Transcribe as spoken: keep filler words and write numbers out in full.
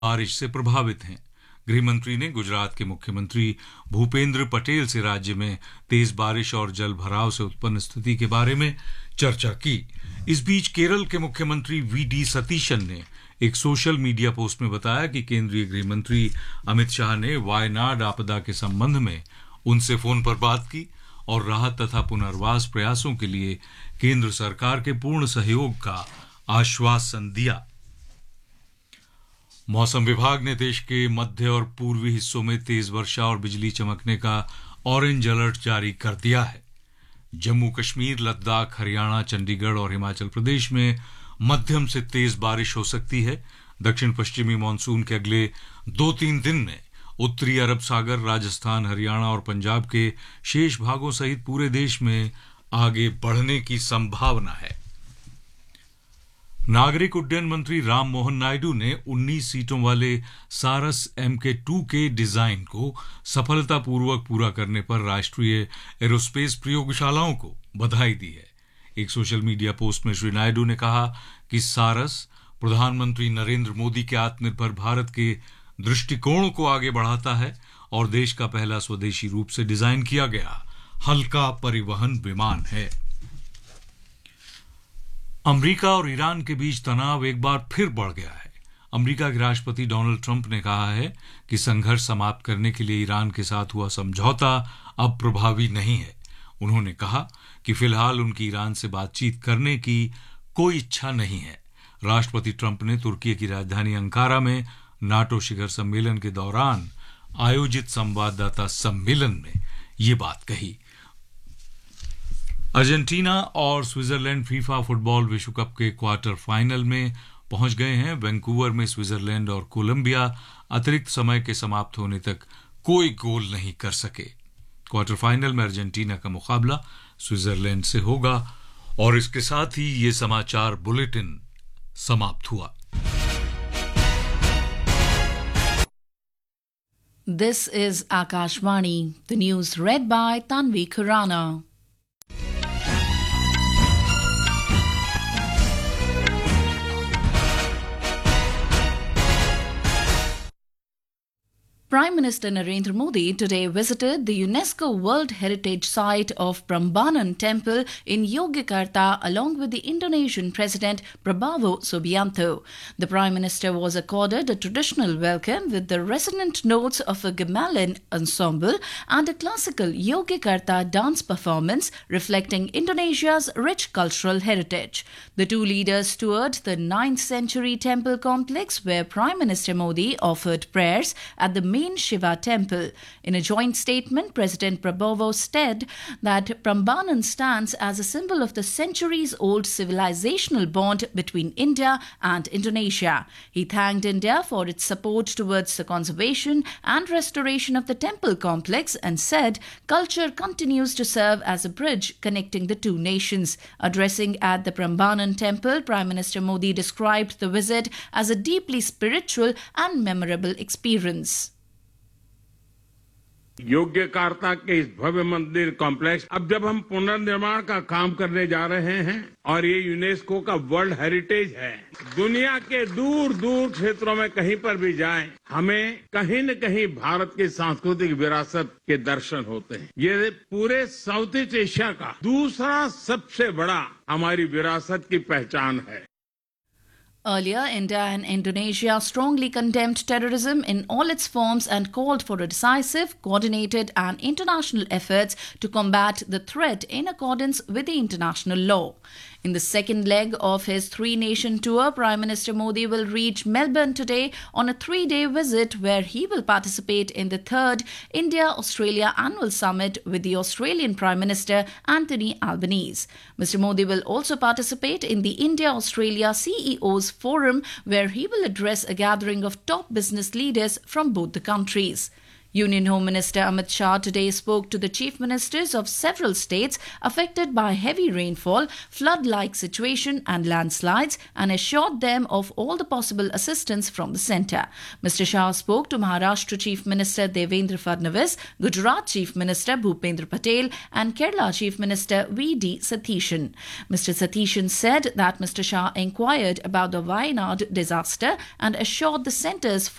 बारिश से प्रभावित हैं। गृह मंत्री ने गुजरात के मुख्यमंत्री भूपेंद्र पटेल से राज्य में तेज बारिश और जल भराव से उत्पन्न स्थिति के बारे में चर्चा की। इस बीच केरल के मुख्यमंत्री वी डी सतीशन ने एक सोशल मीडिया पोस्ट में बताया कि केंद्रीय गृह मंत्री अमित शाह ने वायनाड आपदा के संबंध में उनसे फोन पर बात की और राहत तथा पुनर्वास प्रयासों के लिए केंद्र सरकार के पूर्ण सहयोग का आश्वासन दिया। मौसम विभाग ने देश के मध्य और पूर्वी हिस्सों में तेज वर्षा और बिजली चमकने का ऑरेंज अलर्ट जारी कर दिया है। जम्मू कश्मीर, लद्दाख, हरियाणा, चंडीगढ़ और हिमाचल प्रदेश में मध्यम से तेज बारिश हो सकती है। दक्षिण पश्चिमी मानसून के अगले दो तीन दिन में उत्तरी अरब सागर, राजस्थान, हरियाणा और पंजाब के शेष भागों सहित पूरे देश में आगे बढ़ने की संभावना है। नागरिक उड्डयन मंत्री राम मोहन नायडू ने उन्नीस सीटों वाले सारस एम के टू के डिजाइन को सफलतापूर्वक पूरा करने पर राष्ट्रीय एरोस्पेस प्रयोगशालाओं को बधाई दी है। एक सोशल मीडिया पोस्ट में श्री नायडू ने कहा कि सारस प्रधानमंत्री नरेंद्र मोदी के आत्मनिर्भर भारत के दृष्टिकोण को आगे बढ़ाता है और देश का पहला स्वदेशी रूप से डिजाइन किया गया हल्का परिवहन विमान है। अमेरिका और ईरान के बीच तनाव एक बार फिर बढ़ गया है। अमेरिका के राष्ट्रपति डोनाल्ड ट्रंप ने कहा है कि संघर्ष समाप्त करने के लिए ईरान के साथ हुआ समझौता अब प्रभावी नहीं है। उन्होंने कहा कि फिलहाल उनकी ईरान से बातचीत करने की कोई इच्छा नहीं है। राष्ट्रपति ट्रंप ने तुर्की की राजधानी अंकारा में नाटो शिखर सम्मेलन के दौरान आयोजित संवाददाता सम्मेलन में ये बात कही। अर्जेंटीना और स्विट्जरलैंड फीफा फुटबॉल विश्व कप के क्वार्टर फाइनल में पहुंच गए हैं। वैंकूवर में स्विट्जरलैंड और कोलंबिया अतिरिक्त समय के समाप्त होने तक कोई गोल नहीं कर सके। क्वार्टर फाइनल में अर्जेंटीना का मुकाबला स्विट्जरलैंड से होगा। और इसके साथ ही ये समाचार बुलेटिन समाप्त हुआ। This is Akashvani, the news read by Tanvi Khurana. Prime Minister Narendra Modi today visited the UNESCO World Heritage Site of Prambanan Temple in Yogyakarta along with the Indonesian President Prabowo Subianto. The Prime Minister was accorded a traditional welcome with the resonant notes of a gamelan ensemble and a classical Yogyakarta dance performance reflecting Indonesia's rich cultural heritage. The two leaders toured the ninth century temple complex where Prime Minister Modi offered prayers at the main Shiva temple. In a joint statement, President Prabowo said that Prambanan stands as a symbol of the centuries-old civilizational bond between India and Indonesia. He thanked India for its support towards the conservation and restoration of the temple complex and said culture continues to serve as a bridge connecting the two nations. Addressing at the Prambanan temple, Prime Minister Modi described the visit as a deeply spiritual and memorable experience. Yogyakarta के इस भव्य मंदिर complex अब जब हम पुनर्निर्माण का काम करने जा रहे हैं और ये यूनेस्को का वर्ल्ड हेरिटेज है, दुनिया के दूर दूर क्षेत्रों में कहीं पर भी जाएं, हमें कहीं न कहीं भारत की सांस्कृतिक विरासत के दर्शन होते हैं। ये पूरे साउथ ईस्ट एशिया का दूसरा सबसे बड़ा हमारी विरासत की पहचान है। Earlier, India and Indonesia strongly condemned terrorism in all its forms and called for a decisive, coordinated and international efforts to combat the threat in accordance with the international law. In the second leg of his three-nation tour, Prime Minister Modi will reach Melbourne today on a three-day visit where he will participate in the third India-Australia Annual Summit with the Australian Prime Minister Anthony Albanese. Mister Modi will also participate in the India-Australia C E Os Forum where he will address a gathering of top business leaders from both the countries. Union Home Minister Amit Shah today spoke to the chief ministers of several states affected by heavy rainfall, flood-like situation and landslides and assured them of all the possible assistance from the centre. Mister Shah spoke to Maharashtra Chief Minister Devendra Fadnavis, Gujarat Chief Minister Bhupendra Patel and Kerala Chief Minister V D Satheeshan. Mister Satheeshan said that Mister Shah inquired about the Wayanad disaster and assured the centre's